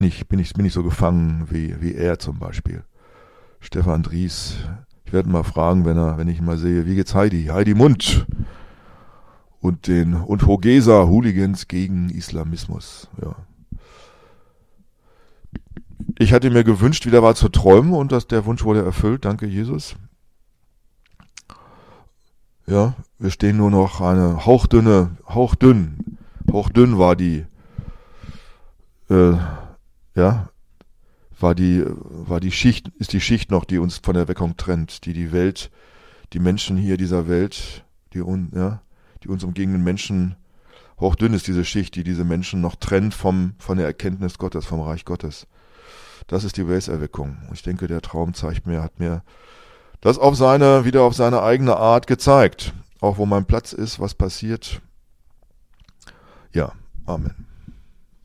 bin nicht so gefangen wie er zum Beispiel. Stefan Dries. Ich werde ihn mal fragen, wenn ich ihn mal sehe, wie geht's Heidi Mund und Hogesa Hooligans gegen Islamismus. Ja. Ich hatte mir gewünscht, wieder mal zu träumen, und der Wunsch wurde erfüllt. Danke, Jesus. Ja, wir stehen nur noch eine hauchdünn war die, ist die Schicht noch, die uns von der Erweckung trennt, die Menschen hier dieser Welt, die uns umgebenden Menschen, hauchdünn ist diese Schicht, die diese Menschen noch trennt von der Erkenntnis Gottes, vom Reich Gottes. Das ist die Welserweckung. Und ich denke, der Traum hat mir das wieder auf seine eigene Art gezeigt. Auch wo mein Platz ist, was passiert. Ja, Amen.